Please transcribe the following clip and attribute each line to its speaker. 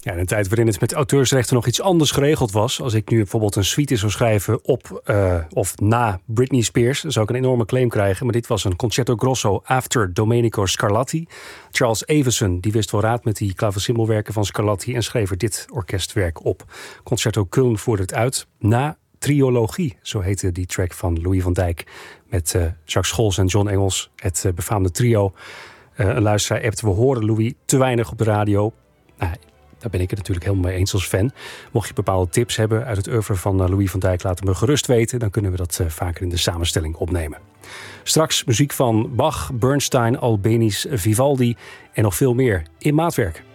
Speaker 1: Ja, in een tijd waarin het met auteursrechten nog iets anders geregeld was. Als ik nu bijvoorbeeld een suite zou schrijven op of na Britney Spears, dan zou ik een enorme claim krijgen. Maar dit was een concerto grosso after Domenico Scarlatti. Charles Avison die wist wel raad met die klaversymbolwerken van Scarlatti en schreef er dit orkestwerk op. Concerto Köln voerde het uit na Triologie, zo heette die track van Louis van Dijk. Met Jacques Scholz en John Engels, het befaamde trio. Een luisteraar appt, we horen Louis te weinig op de radio. Nou, daar ben ik het natuurlijk helemaal mee eens als fan. Mocht je bepaalde tips hebben uit het oeuvre van Louis van Dijk, laat het me gerust weten. Dan kunnen we dat vaker in de samenstelling opnemen. Straks muziek van Bach, Bernstein, Albeniz, Vivaldi en nog veel meer in Maatwerk.